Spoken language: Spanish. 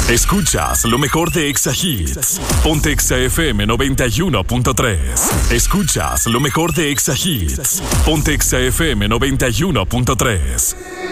Escuchas lo mejor de Exa Hits. Ponte Exa FM 91.3. Escuchas lo mejor de Exa Hits. Ponte Exa FM 91.3.